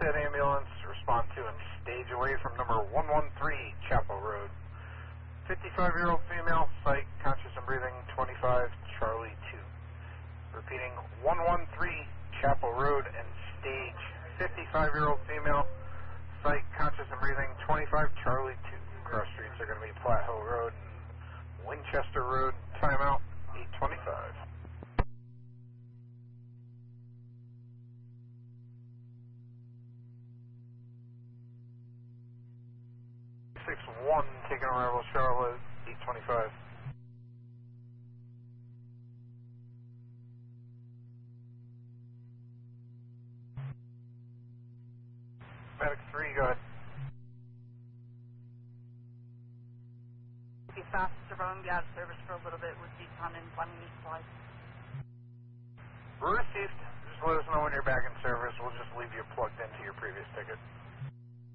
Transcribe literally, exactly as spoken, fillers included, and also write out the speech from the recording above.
Homestead ambulance, respond to and stage away from number one one three Chapel Road. fifty-five-year-old female, psych, conscious and breathing, twenty-five, Charlie two. Repeating, one one three Chapel Road and stage. fifty-five-year-old female, psych, conscious and breathing, twenty-five, Charlie two. Cross streets are going to be Platte Hill Road and Winchester Road. Timeout, eight twenty-five. six one, taking arrival Charlotte, eight twenty-five. Medic three, go ahead. Be fast to run, be out of service for a little bit with decon and planning these flights. Received. Just let us know when you're back in service. We'll just leave you plugged into your previous ticket.